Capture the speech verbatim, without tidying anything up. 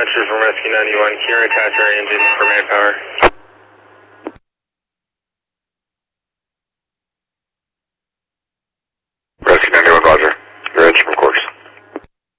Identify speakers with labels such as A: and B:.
A: dispatcher from Rescue ninety-one. Can you attach our engine for manpower?